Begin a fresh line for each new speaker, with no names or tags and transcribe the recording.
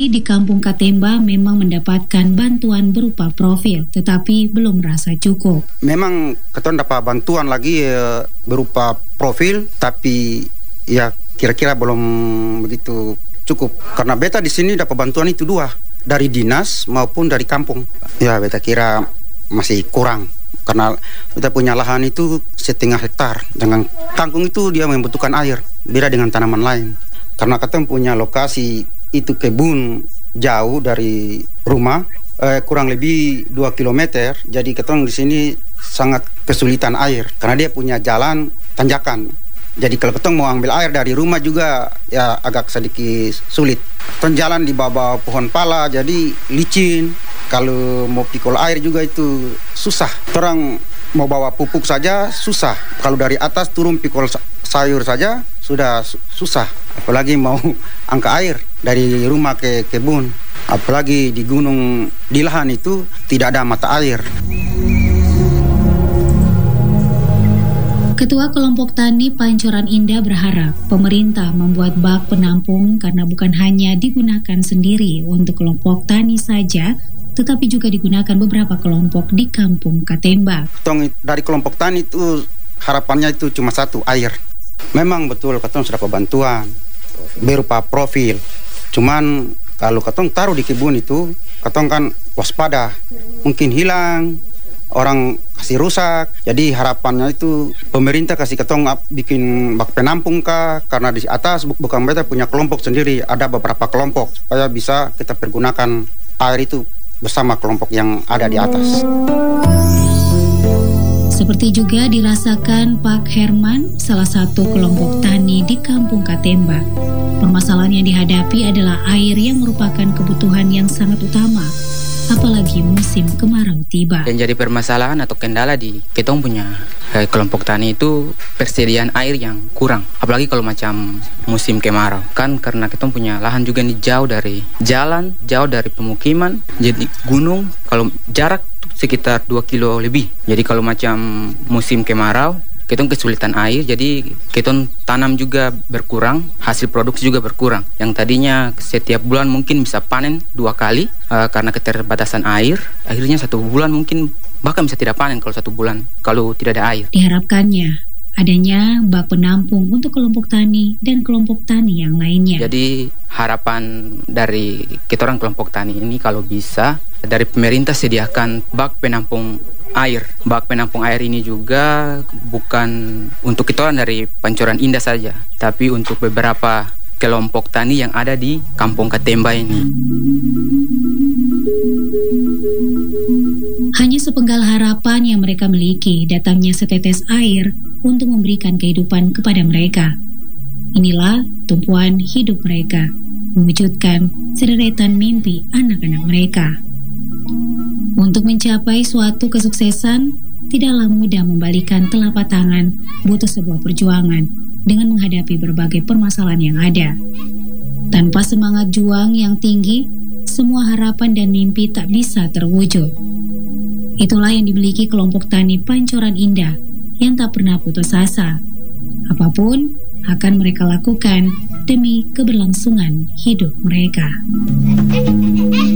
tani di Kampung Katemba memang mendapatkan bantuan berupa profil, tetapi belum merasa cukup.
Memang kita dapat bantuan lagi berupa profil, tapi ya kira-kira belum begitu cukup. Karena beta di sini dapat bantuan itu dua, dari dinas maupun dari kampung. Ya beta kira masih kurang. Karena kita punya lahan itu 1,5 hektar. Dengan kangkung itu dia membutuhkan air, beda dengan tanaman lain. Karena kita punya lokasi itu kebun jauh dari rumah, kurang lebih 2 kilometer. Jadi kita di sini sangat kesulitan air karena dia punya jalan tanjakan. Jadi kalau kita mau ambil air dari rumah juga ya agak sedikit sulit. Kita jalan di bawah pohon pala jadi licin. Kalau mau pikul air juga itu susah. Orang mau bawa pupuk saja susah. Kalau dari atas turun pikul sayur saja sudah susah. Apalagi mau angkat air dari rumah ke kebun. Apalagi di gunung, di lahan itu tidak ada mata air.
Ketua Kelompok Tani Pancoran Indah berharap pemerintah membuat bak penampung karena bukan hanya digunakan sendiri untuk kelompok tani saja, tetapi juga digunakan beberapa kelompok di Kampung Katemba.
Dari kelompok tani itu harapannya itu cuma satu, air. Memang betul katong sudah dapat bantuan berupa profil. Cuman kalau katong taruh di kebun itu, katong kan waspada, mungkin hilang, orang kasih rusak. Jadi harapannya itu pemerintah kasih katong bikin bak penampung kah, karena di atas bukan beta punya kelompok sendiri, ada beberapa kelompok supaya bisa kita pergunakan air itu bersama kelompok yang ada di atas.
Seperti juga dirasakan Pak Herman, salah satu kelompok tani di Kampung Katemba. Permasalahan yang dihadapi adalah air yang merupakan kebutuhan yang sangat utama, apalagi musim kemarau tiba.
Yang jadi permasalahan atau kendala di ketong punya kelompok tani itu persediaan air yang kurang. Apalagi kalau macam musim kemarau. Kan karena ketong punya lahan juga nih jauh dari jalan, jauh dari pemukiman. Jadi gunung, kalau jarak sekitar 2 kilo lebih. Jadi kalau macam musim kemarau, ketong kesulitan air, jadi ketong tanam juga berkurang, hasil produksi juga berkurang. Yang tadinya setiap bulan mungkin bisa panen 2 kali karena keterbatasan air. Akhirnya 1 bulan mungkin bahkan bisa tidak panen kalau 1 bulan kalau tidak ada air.
Diharapkannya adanya bak penampung untuk kelompok tani dan kelompok tani yang lainnya.
Jadi harapan dari kita orang kelompok tani ini kalau bisa dari pemerintah sediakan bak penampung air. Bak penampung air ini juga bukan untuk kita orang dari Pancoran Indah saja, tapi untuk beberapa kelompok tani yang ada di Kampung Katemba ini.
Hanya sepenggal harapan yang mereka miliki, datangnya setetes air untuk memberikan kehidupan kepada mereka. Inilah tumpuan hidup mereka, mewujudkan sederetan mimpi anak-anak mereka. Untuk mencapai suatu kesuksesan, tidaklah mudah membalikan telapak tangan, butuh sebuah perjuangan dengan menghadapi berbagai permasalahan yang ada. Tanpa semangat juang yang tinggi, semua harapan dan mimpi tak bisa terwujud. Itulah yang dimiliki kelompok tani Pancoran Indah yang tak pernah putus asa. Apapun akan mereka lakukan demi keberlangsungan hidup mereka.